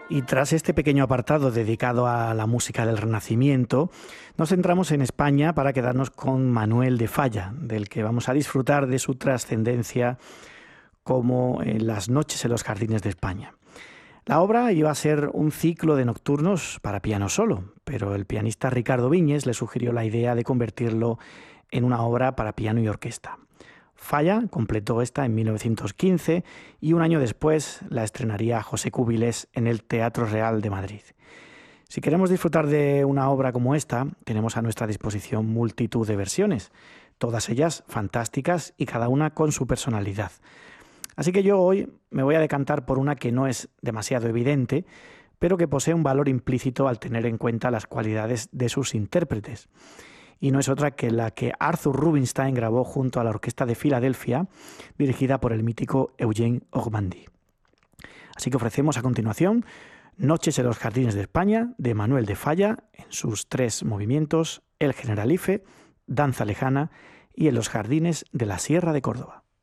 Y tras este pequeño apartado dedicado a la música del Renacimiento, nos centramos en España para quedarnos con Manuel de Falla, del que vamos a disfrutar de su trascendencia como en Las noches en los jardines de España. La obra iba a ser un ciclo de nocturnos para piano solo, pero el pianista Ricardo Viñes le sugirió la idea de convertirlo en una obra para piano y orquesta. Falla completó esta en 1915 y un año después la estrenaría José Cubilés en el Teatro Real de Madrid. Si queremos disfrutar de una obra como esta, tenemos a nuestra disposición multitud de versiones, todas ellas fantásticas y cada una con su personalidad. Así que yo hoy me voy a decantar por una que no es demasiado evidente, pero que posee un valor implícito al tener en cuenta las cualidades de sus intérpretes. Y no es otra que la que Arthur Rubinstein grabó junto a la Orquesta de Filadelfia, dirigida por el mítico Eugene Ormandy. Así que ofrecemos a continuación Noches en los Jardines de España, de Manuel de Falla, en sus 3 movimientos, El Generalife, Danza Lejana y En los Jardines de la Sierra de Córdoba.